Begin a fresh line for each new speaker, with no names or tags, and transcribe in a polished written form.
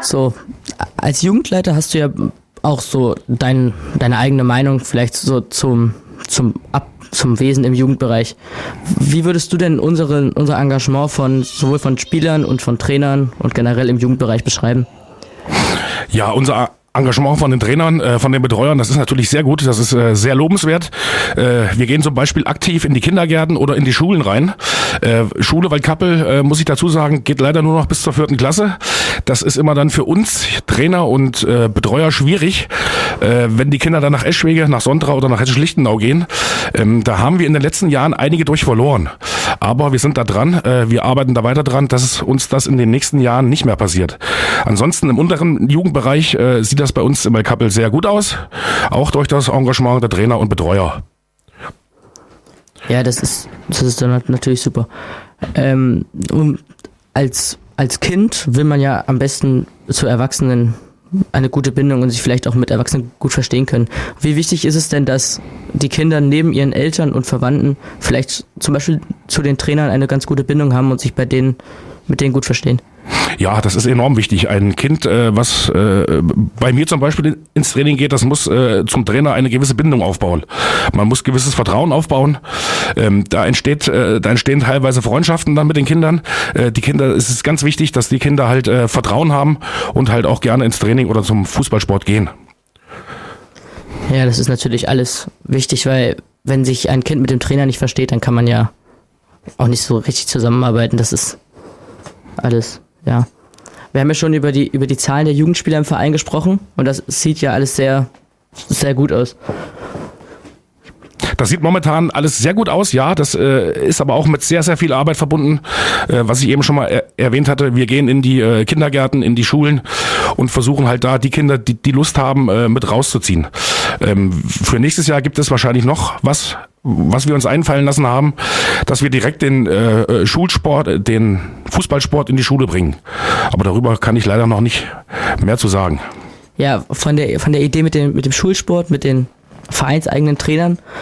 So, als Jugendleiter hast du ja auch so deine eigene Meinung vielleicht so zum Wesen im Jugendbereich. Wie würdest du denn unser Engagement sowohl von Spielern und von Trainern und generell im Jugendbereich beschreiben?
Ja, unser Engagement von den Trainern, von den Betreuern, das ist natürlich sehr gut, das ist sehr lobenswert. Wir gehen zum Beispiel aktiv in die Kindergärten oder in die Schulen rein. Schule Waldkappel, muss ich dazu sagen, geht leider nur noch bis zur 4. Klasse. Das ist immer dann für uns Trainer und Betreuer schwierig, wenn die Kinder dann nach Eschwege, nach Sontra oder nach Hessisch-Lichtenau gehen. Da haben wir in den letzten Jahren einige durch verloren. Aber wir sind da dran, wir arbeiten da weiter dran, dass uns das in den nächsten Jahren nicht mehr passiert. Ansonsten im unteren Jugendbereich sieht das bei uns in Waldkappel sehr gut aus, auch durch das Engagement der Trainer und Betreuer.
Ja, das ist dann natürlich super. Als Kind will man ja am besten zu Erwachsenen eine gute Bindung und sich vielleicht auch mit Erwachsenen gut verstehen können. Wie wichtig ist es denn, dass die Kinder neben ihren Eltern und Verwandten vielleicht zum Beispiel zu den Trainern eine ganz gute Bindung haben und sich mit denen gut verstehen?
Ja, das ist enorm wichtig. Ein Kind, was bei mir zum Beispiel ins Training geht, das muss zum Trainer eine gewisse Bindung aufbauen. Man muss gewisses Vertrauen aufbauen. Da entstehen teilweise Freundschaften dann mit den Kindern. Es ist ganz wichtig, dass die Kinder halt Vertrauen haben und halt auch gerne ins Training oder zum Fußballsport gehen.
Ja, das ist natürlich alles wichtig, weil wenn sich ein Kind mit dem Trainer nicht versteht, dann kann man ja auch nicht so richtig zusammenarbeiten. Das ist alles, ja. Wir haben ja schon über die Zahlen der Jugendspieler im Verein gesprochen und das sieht ja alles sehr, sehr gut aus.
Das sieht momentan alles sehr gut aus, ja. Das ist aber auch mit sehr, sehr viel Arbeit verbunden. Was ich eben schon mal erwähnt hatte, wir gehen in die Kindergärten, in die Schulen und versuchen halt da die Kinder, die Lust haben, mit rauszuziehen. Für nächstes Jahr gibt es wahrscheinlich noch was wir uns einfallen lassen haben, dass wir direkt den Schulsport, den Fußballsport in die Schule bringen. Aber darüber kann ich leider noch nicht mehr zu sagen.
Ja, von der Idee mit dem Schulsport, mit den vereinseigenen Trainern,